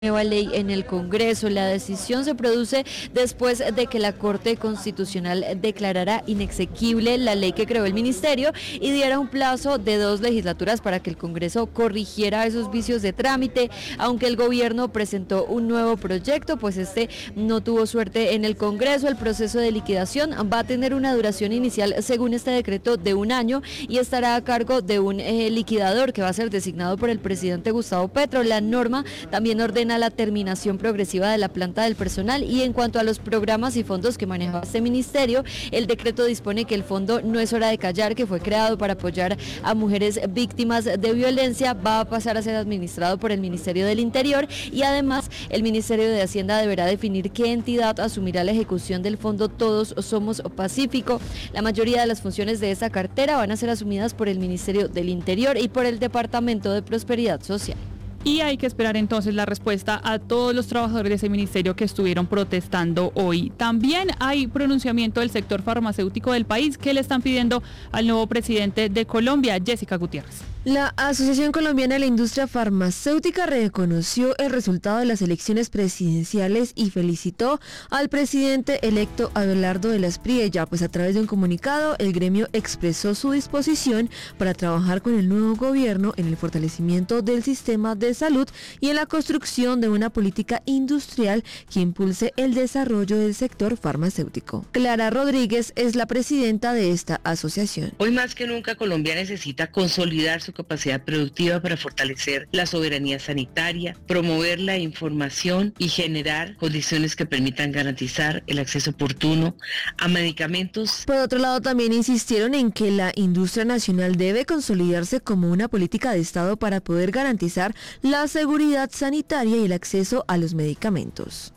nueva ley en el Congreso. La decisión se produce después de que la Corte Constitucional declarara inexequible la ley que creó el ministerio y diera un plazo de 2 legislaturas para que el Congreso corrigiera esos vicios de trámite. Aunque el gobierno presentó un nuevo proyecto, pues este no tuvo suerte en el Congreso. El proceso de liquidación va a tener una duración inicial, según este decreto, de 1 año y estará a cargo de un liquidador que va a ser designado por el presidente Gustavo Petro. La norma también ordena la terminación progresiva de la planta del personal, y en cuanto a los programas y fondos que maneja este ministerio, el decreto dispone que el fondo No es hora de callar, que fue creado para apoyar a mujeres víctimas de violencia, va a pasar a ser administrado por el Ministerio del Interior, y además el Ministerio de Hacienda deberá definir qué entidad asumirá la ejecución del fondo Todos Somos Pacífico. La mayoría de las funciones de esta cartera van a ser asumidas por el Ministerio del Interior y por el Departamento de Prosperidad Social. Y hay que esperar entonces la respuesta a todos los trabajadores de ese ministerio que estuvieron protestando hoy. También hay pronunciamiento del sector farmacéutico del país que le están pidiendo al nuevo presidente de Colombia, Jessica Gutiérrez. La Asociación Colombiana de la Industria Farmacéutica reconoció el resultado de las elecciones presidenciales y felicitó al presidente electo Abelardo de la Espriella, pues a través de un comunicado el gremio expresó su disposición para trabajar con el nuevo gobierno en el fortalecimiento del sistema de salud y en la construcción de una política industrial que impulse el desarrollo del sector farmacéutico. Clara Rodríguez es la presidenta de esta asociación. Hoy más que nunca Colombia necesita consolidar su capacidad productiva para fortalecer la soberanía sanitaria, promover la información y generar condiciones que permitan garantizar el acceso oportuno a medicamentos. Por otro lado, también insistieron en que la industria nacional debe consolidarse como una política de Estado para poder garantizar la seguridad sanitaria y el acceso a los medicamentos.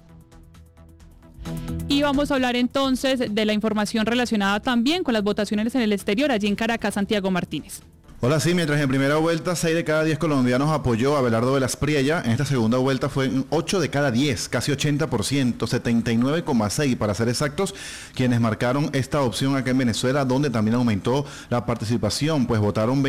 Y vamos a hablar entonces de la información relacionada también con las votaciones en el exterior, allí en Caracas, Santiago Martínez. Hola, sí, mientras en primera vuelta 6 de cada 10 colombianos apoyó a Abelardo de la Espriella, en esta segunda vuelta fue 8 de cada 10, casi 80%, 79,6 para ser exactos, quienes marcaron esta opción acá en Venezuela, donde también aumentó la participación, pues votaron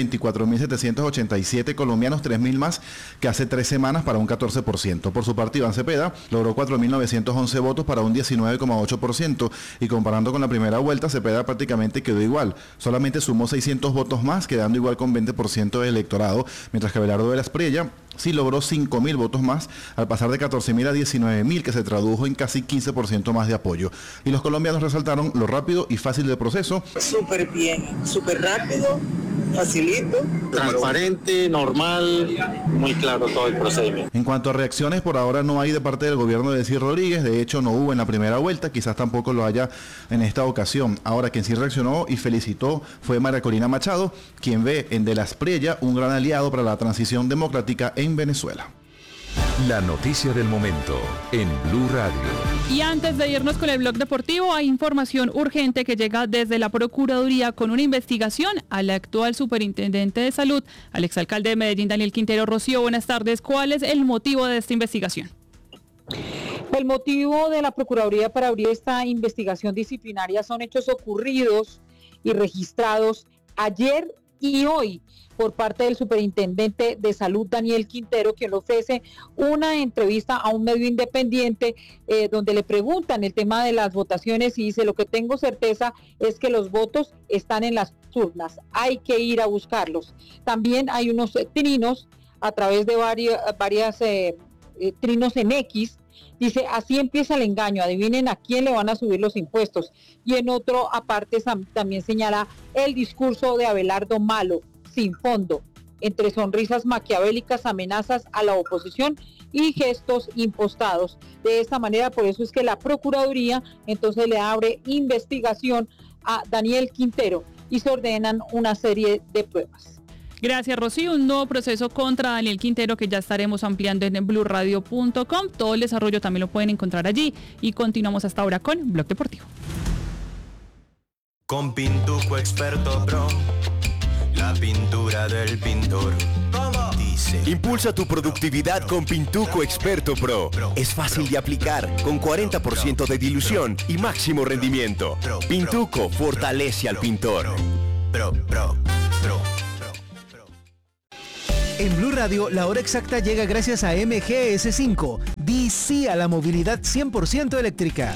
24.787 colombianos, 3.000 más que hace 3 semanas para un 14%. Por su parte, Iván Cepeda logró 4.911 votos para un 19,8%, y comparando con la primera vuelta, Cepeda prácticamente quedó igual, solamente sumó 600 votos más, quedando igual con 20% del electorado, mientras que Abelardo de la Espriella sí logró 5.000 votos más, al pasar de 14.000 a 19.000, que se tradujo en casi 15% más de apoyo. Y los colombianos resaltaron lo rápido y fácil del proceso. Súper bien, súper rápido, facilito. Transparente, normal, muy claro todo el procedimiento. En cuanto a reacciones, por ahora no hay de parte del gobierno de Delcy Rodríguez, de hecho no hubo en la primera vuelta, quizás tampoco lo haya en esta ocasión. Ahora quien sí reaccionó y felicitó fue María Corina Machado, quien ve en De la Espriella un gran aliado para la transición democrática en Venezuela. La noticia del momento en Blue Radio. Y antes de irnos con el blog deportivo, hay información urgente que llega desde la Procuraduría con una investigación al actual superintendente de salud, al exalcalde de Medellín, Daniel Quintero. Rocío, buenas tardes. ¿Cuál es el motivo de esta investigación? El motivo de la Procuraduría para abrir esta investigación disciplinaria son hechos ocurridos y registrados ayer y hoy por parte del superintendente de salud, Daniel Quintero, quien le ofrece una entrevista a un medio independiente donde le preguntan el tema de las votaciones y dice: lo que tengo certeza es que los votos están en las urnas, hay que ir a buscarlos. También hay unos trinos a través de varias trinos en X. Dice: así empieza el engaño, adivinen a quién le van a subir los impuestos. Y en otro aparte también señala el discurso de Abelardo malo, sin fondo, entre sonrisas maquiavélicas, amenazas a la oposición y gestos impostados. De esta manera, por eso es que la Procuraduría entonces le abre investigación a Daniel Quintero y se ordenan una serie de pruebas. Gracias, Rocío. Un nuevo proceso contra Daniel Quintero que ya estaremos ampliando en blurradio.com. Todo el desarrollo también lo pueden encontrar allí. Y continuamos hasta ahora con Blog Deportivo. Con Pintuco Experto Pro, la pintura del pintor. Dice: impulsa tu productividad con Pintuco Experto Pro. Es fácil de aplicar, con 40% de dilución y máximo rendimiento. Pintuco fortalece al pintor. Pro. En Blue Radio, la hora exacta llega gracias a MGS5. Di sí a la movilidad 100% eléctrica.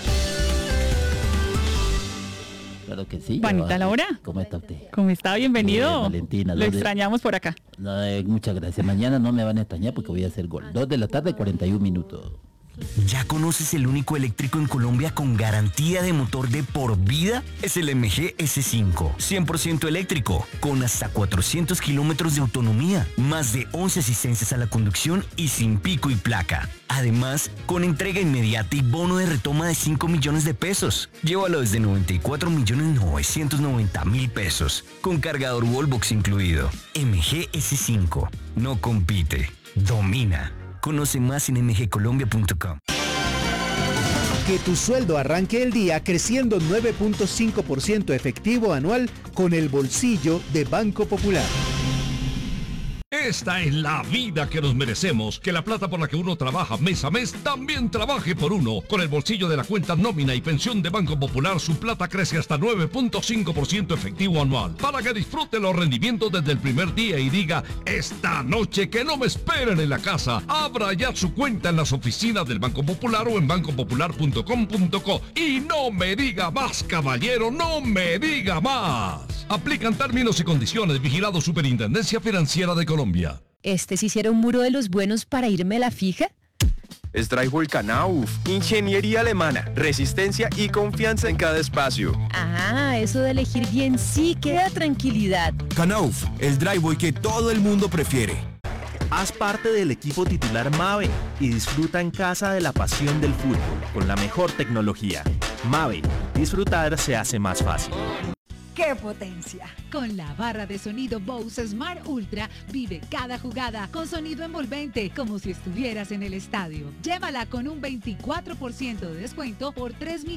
Claro que sí. Juanita Laura. ¿Cómo está usted? ¿Cómo está? Bienvenido. Bien, Valentina. Lo extrañamos por acá. No, muchas gracias. Mañana no me van a extrañar porque voy a hacer gol. 2 de la tarde, 41 minutos. ¿Ya conoces el único eléctrico en Colombia con garantía de motor de por vida? Es el MG S5, 100% eléctrico, con hasta 400 kilómetros de autonomía, más de 11 asistencias a la conducción y sin pico y placa. Además, con entrega inmediata y bono de retoma de 5 millones de pesos. Llévalo desde 94.990.000 pesos, con cargador Wallbox incluido. MG S5, no compite, domina. Conoce más en mgcolombia.com. Que tu sueldo arranque el día creciendo 9.5% efectivo anual con el bolsillo de Banco Popular. Esta es la vida que nos merecemos, que la plata por la que uno trabaja mes a mes también trabaje por uno. Con el bolsillo de la cuenta nómina y pensión de Banco Popular, su plata crece hasta 9.5% efectivo anual, para que disfrute los rendimientos desde el primer día y diga, esta noche que no me esperen en la casa. Abra ya su cuenta en las oficinas del Banco Popular o en bancopopular.com.co. Y no me diga más, caballero, no me diga más. Aplican términos y condiciones. Vigilado Superintendencia Financiera de Colombia. ¿Este sí hiciera un muro de los buenos para irme a la fija? Streichholz Knauf, ingeniería alemana, resistencia y confianza en cada espacio. Ah, eso de elegir bien sí que da tranquilidad. Knauf, el driveway que todo el mundo prefiere. Haz parte del equipo titular Mave y disfruta en casa de la pasión del fútbol con la mejor tecnología. Mave, disfrutar se hace más fácil. ¡Qué potencia! Con la barra de sonido Bose Smart Ultra, vive cada jugada con sonido envolvente, como si estuvieras en el estadio. Llévala con un 24% de descuento por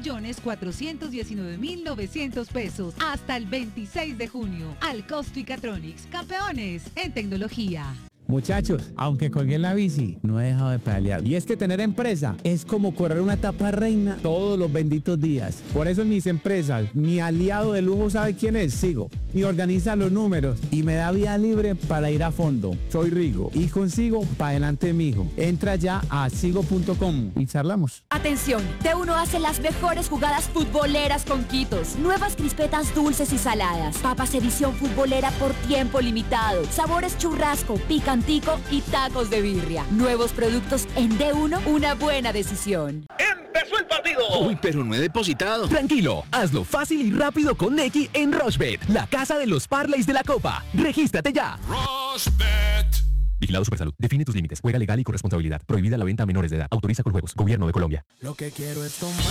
3.419.900 pesos hasta el 26 de junio. Al Costo y Catronics, campeones en tecnología. Muchachos, aunque colgué en la bici, no he dejado de pedalear. Y es que tener empresa es como correr una etapa reina todos los benditos días. Por eso en mis empresas, mi aliado de lujo sabe quién es, Sigo. Y organiza los números y me da vía libre para ir a fondo. Soy Rigo y consigo pa' adelante mijo. Entra ya a sigo.com y charlamos. Atención, T1 hace las mejores jugadas futboleras con Quitos. Nuevas crispetas dulces y saladas. Papas edición futbolera por tiempo limitado. Sabores churrasco, picantico y tacos de birria. Nuevos productos en D1, una buena decisión. ¡Empezó el partido! Uy, pero no he depositado. Tranquilo, hazlo fácil y rápido con Nequi en Rushbet, la casa de los parlays de la Copa. ¡Regístrate ya! Rushbet. Vigilado Supersalud. Define tus límites. Juega legal y con responsabilidad. Prohibida la venta a menores de edad. Autoriza con juegos. Gobierno de Colombia. Lo que quiero es tomar.